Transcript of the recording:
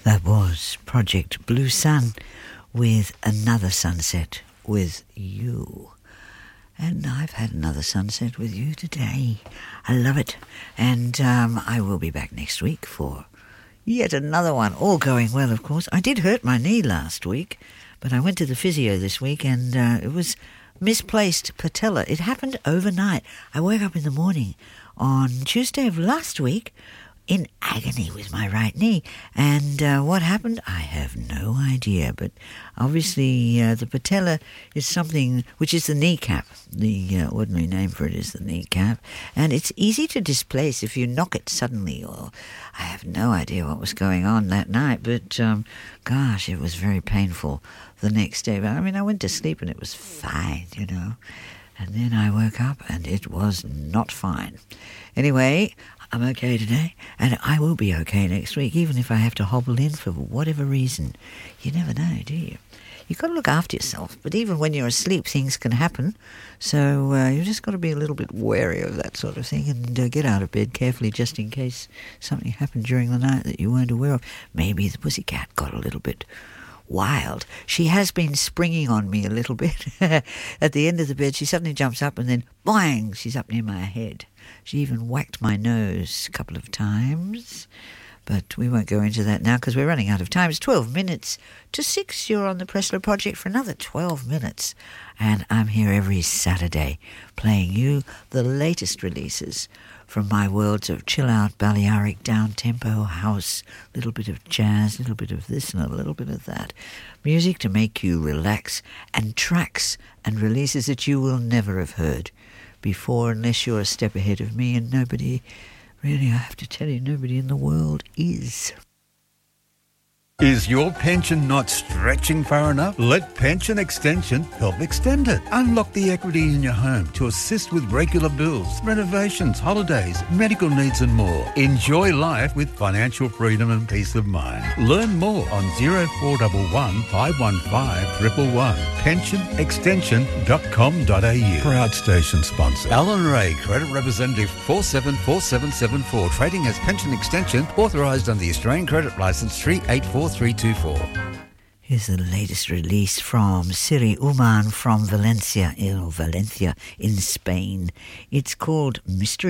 That was Project Blue Sun with Another Sunset with You. And I've had another sunset with you today. I love it. And I will be back next week for yet another one. All going well, of course. I did hurt my knee last week, but I went to the physio this week and it was misplaced patella. It happened overnight. I woke up in the morning on Tuesday of last week in agony with my right knee. And what happened? I have no idea. But obviously the patella is something which is the kneecap. The ordinary name for it is the kneecap. And it's easy to displace if you knock it suddenly. Or I have no idea what was going on that night. But gosh, it was very painful the next day. But I mean, I went to sleep and it was fine, you know. And then I woke up and it was not fine. Anyway, I'm okay today, and I will be okay next week, even if I have to hobble in for whatever reason. You never know, do you? You've got to look after yourself, but even when you're asleep, things can happen. So you've just got to be a little bit wary of that sort of thing and get out of bed carefully just in case something happened during the night that you weren't aware of. Maybe the pussycat got a little bit wild. She has been springing on me a little bit. At the end of the bed, she suddenly jumps up and then, boing, she's up near my head. She even whacked my nose a couple of times. But we won't go into that now because we're running out of time. It's 12 minutes to 6. You're on the Pressler Project for another 12 minutes. And I'm here every Saturday playing you the latest releases from my worlds of chill-out, Balearic, down-tempo, house, a little bit of jazz, a little bit of this and a little bit of that. Music to make you relax, and tracks and releases that you will never have heard before unless you're a step ahead of me, and nobody, really, I have to tell you, nobody in the world is. Is your pension not stretching far enough? Let Pension Extension help extend it. Unlock the equity in your home to assist with regular bills, renovations, holidays, medical needs and more. Enjoy life with financial freedom and peace of mind. Learn more on 0411 515 111. pensionextension.com.au. Proud station sponsor. Alan Ray, Credit Representative 474774. Trading as Pension Extension, authorised under the Australian Credit Licence 384324. Here's the latest release from Siri Uman from Valencia in Spain. It's called Mystery.